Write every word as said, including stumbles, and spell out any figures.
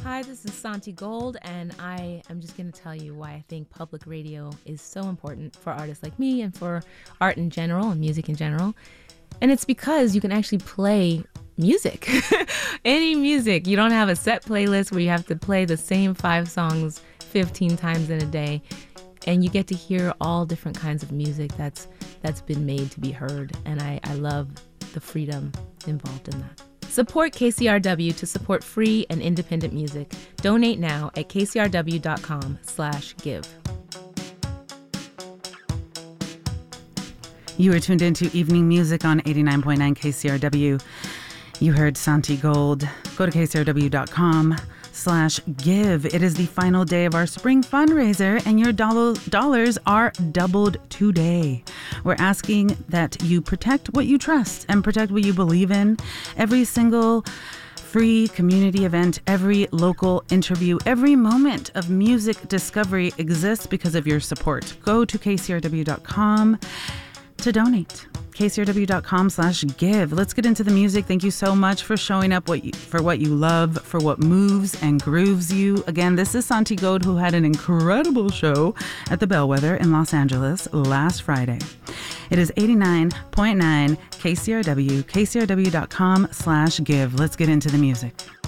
Hi, this is Santi Gold, and I am just going to tell you why I think public radio is so important for artists like me and for art in general and music in general. And it's because you can actually play music, any music. You don't have a set playlist where you have to play the same five songs fifteen times in a day. And you get to hear all different kinds of music that's that's been made to be heard. And I, I love the freedom involved in that. Support K C R W to support free and independent music. Donate now at kcrw.com slash give. You are tuned into Evening Music on eighty-nine point nine K C R W. You heard Santi Gold. Go to kcrw.com slash give. It is the final day of our spring fundraiser, and your dollar, dollars are doubled today. We're asking that you protect what you trust and protect what you believe in. Every single free community event, every local interview, every moment of music discovery exists because of your support. Go to k c r w dot com to donate. kcrw.com slash give. Let's get into the music. Thank you so much for showing up what you, for what you love, for what moves and grooves you. Again, this is Santi Gold, who had an incredible show at the Bellwether in Los Angeles last Friday. It is eighty-nine point nine K C R W, kcrw.com slash give. Let's get into the music.